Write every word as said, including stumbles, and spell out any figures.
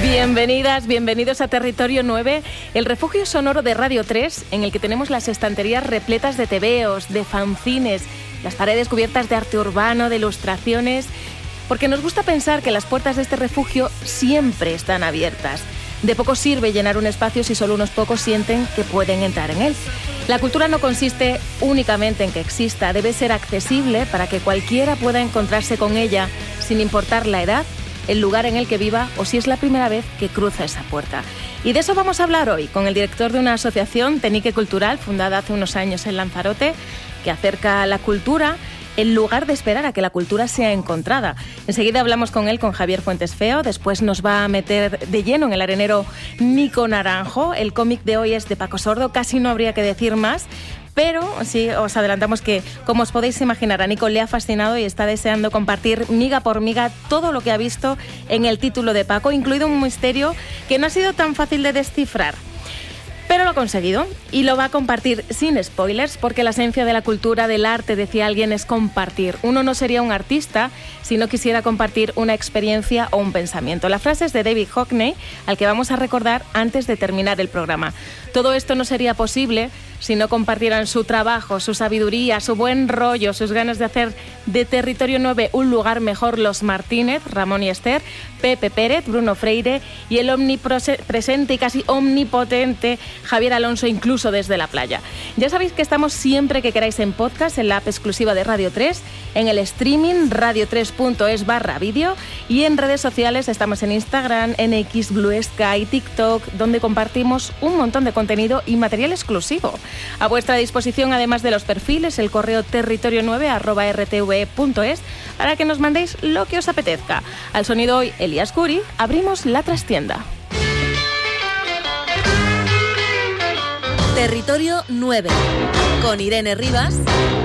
Bienvenidas, bienvenidos a Territorio nueve, el refugio sonoro de Radio tres, en el que tenemos las estanterías repletas de tebeos, de fanzines, las paredes cubiertas de arte urbano, de ilustraciones, porque nos gusta pensar que las puertas de este refugio siempre están abiertas. De poco sirve llenar un espacio si solo unos pocos sienten que pueden entrar en él. La cultura no consiste únicamente en que exista, debe ser accesible para que cualquiera pueda encontrarse con ella, sin importar la edad, el lugar en el que viva o si es la primera vez que cruza esa puerta. Y de eso vamos a hablar hoy con el director de una asociación, Tenique Cultural, fundada hace unos años en Lanzarote, que acerca a la cultura en lugar de esperar a que la cultura sea encontrada. Enseguida hablamos con él, con Javier Fuentes Feo, después nos va a meter de lleno en el arenero Nico Naranjo. El cómic de hoy es de Paco Sordo, casi no habría que decir más, pero sí os adelantamos que, como os podéis imaginar, a Nico le ha fascinado y está deseando compartir miga por miga todo lo que ha visto en el título de Paco, incluido un misterio que no ha sido tan fácil de descifrar. Pero lo ha conseguido y lo va a compartir sin spoilers, porque la esencia de la cultura, del arte, decía alguien, es compartir. Uno no sería un artista si no quisiera compartir una experiencia o un pensamiento. La frase es de David Hockney, al que vamos a recordar antes de terminar el programa. Todo esto no sería posible si no compartieran su trabajo, su sabiduría, su buen rollo, sus ganas de hacer de Territorio nueve un lugar mejor los Martínez, Ramón y Esther, Pepe Pérez, Bruno Freire y el omnipresente y casi omnipotente Javier Alonso, incluso desde la playa. Ya sabéis que estamos siempre que queráis en podcast, en la app exclusiva de Radio tres, en el streaming radio tres punto es barra vídeo y en redes sociales estamos en Instagram, en X, Blue Sky, TikTok, donde compartimos un montón de contenido y material exclusivo. A vuestra disposición, además de los perfiles, el correo territorio nueve arroba r t v punto es para que nos mandéis lo que os apetezca. Al sonido hoy, Elías Curi, abrimos la trastienda. Territorio nueve, con Irene Rivas